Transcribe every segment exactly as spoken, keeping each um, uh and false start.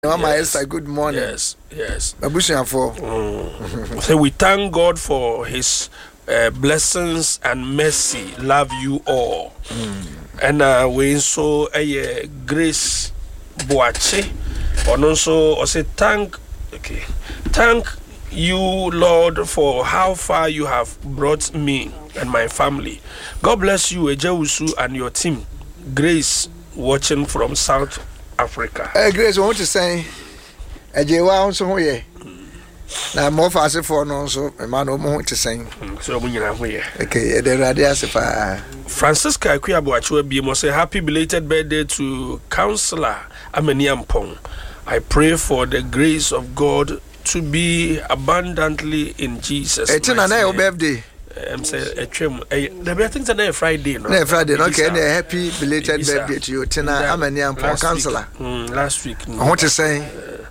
Mama yes. Esther, good morning. Yes, yes. Mm. So we thank God for His uh, blessings and mercy. Love you all. Mm. And uh, we so a uh, Grace Boache, and also also thank, okay, thank you, Lord, for how far you have brought me and my family. God bless you, Ejewusu, and your team. Grace, watching from South Africa. Hey, Grace, I want to say, Ejewa also here. Now, more fast for no so, man, I want to say. So, we are here. Okay, the radius of Francisca Kuyabuachwe Bimo say, happy belated birthday to Counselor Ameniampong. I pray for the grace of God to be abundantly in Jesus. It's an annual birthday. I'm saying a trim. The things are there Friday. No, Friday. Okay, and a happy belated birthday to you, Tina Ameniampong, Counselor. Last week. I want to say.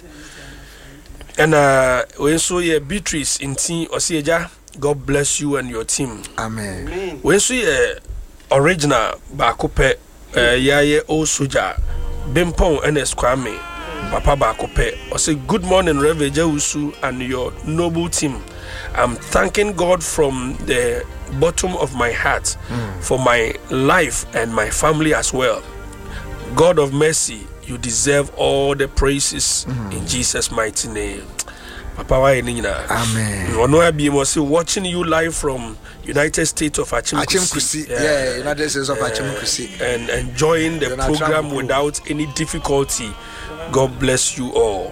And uh, we saw your Beatrice in team Osieja. God bless you and your team. Amen. We saw your original Bakope Yaye O Suja Bimpong and Esquame Papa Bakope. I say good morning, Reverend Ejewusu and your noble team. I'm thanking God from the bottom of my heart mm. for my life and my family as well. God of mercy, you deserve all the praises mm. in Jesus' mighty name. Papa, amen. Ono be must watching you live from United States of Achimkusi. Yeah, yeah, United States of uh, Achimkusi. And enjoying the Donald program Trump without any difficulty. God bless you all.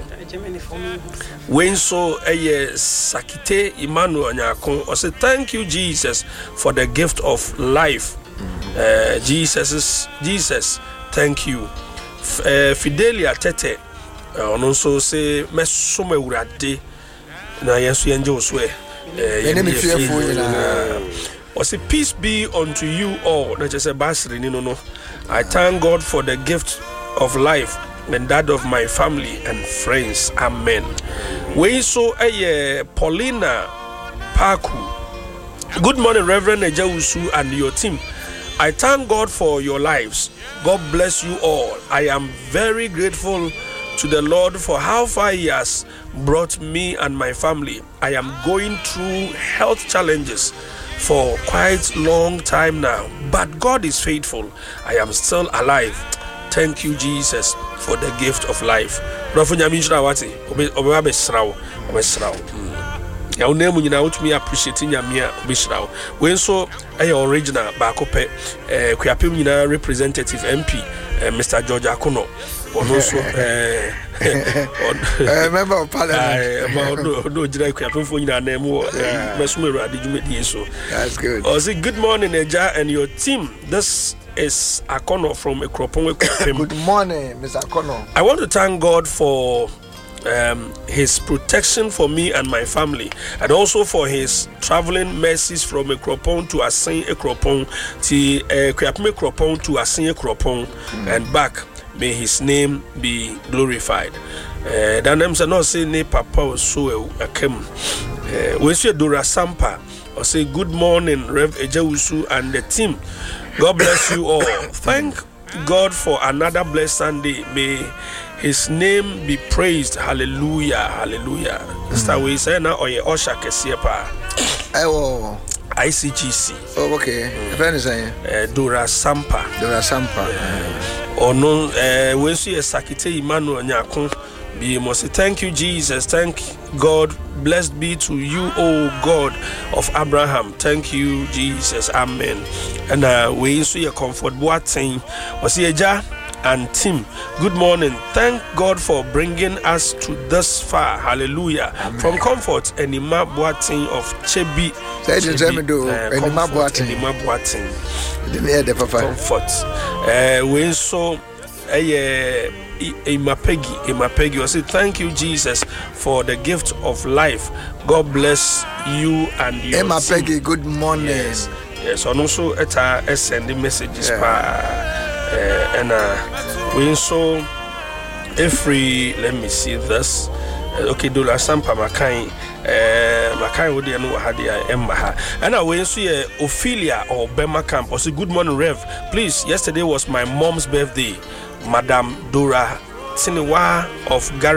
When so a Sakite Emmanuel Nyakon, I say thank you, Jesus, for the gift of life. Mm-hmm. Uh, Jesus is Jesus. Thank you. F- uh, Fidelia Tete, uh, and also say Mesome Urade. Na Yesu Angel swear. Enemy fearful. I say peace be unto you all. Not just a basri, no, no. I thank God for the gift of life and that of my family and friends. Amen. We saw a uh, Paulina Paku. Good morning, Reverend Ejewusu and your team. I thank God for your lives. God bless you all. I am very grateful to the Lord for how far He has brought me and my family. I am going through health challenges for quite a long time now, but God is faithful. I am still alive. Thank you, Jesus, for the gift of life. Your name you know to me appreciating your mere Bishra. When so a original Bakope, Kuapim representative M P, Mister George Akono, or also a member of parliament. No, Jai Kuapim for your name or Mesmura. Did you make this so? That's good. I say good morning, Eja, and your team. This is Akono from Ekropon. Good morning, Mister Akono. I want to thank God for Um, his protection for me and my family, and also for his traveling mercies from Ekropon to Asin Ekropon to Kuapim Ekropon to Asin Ekropon and back. May his name be glorified. Dan them say no say ne papa so akem. We say Dora Sampa or say good morning Rev Ejewusu and the team. God bless you all. Thank God for another blessed Sunday. May His name be praised. Hallelujah. Hallelujah. Sister we say now or Osha Kesiepa. Oh, I C G C. Oh, okay. Friend is saying Dora Sampa. Dora Sampa. Or no, when she is Sakite Emmanuel Nyakon. Be must say thank you, Jesus. Thank God. Blessed be to you, O God of Abraham. Thank you, Jesus. Amen. And uh, we see a comfort. What thing was he a and team, good morning. Thank God for bringing us to this far. Hallelujah. Amen. From Comfort and Enima Boating of Chebi. Say it in do Enima Boating. Enima Boating. Didn't hear the papa. Comfort. Uh, we saw a Emapegi. Emapegi. I say thank you, Jesus, for the gift of life. God bless you and your Emapegi. Good morning. Yes. Yes. And also at uh, sending messages. Yeah. Uh, and uh, we saw every, let me see this. Uh, okay, do la sampa makai, makai would you know how they are emma. And I went to Ophelia or Bema Camp. I said, good morning, Rev. Please, yesterday was my mom's birthday, Madam Dora Tinewa of Gary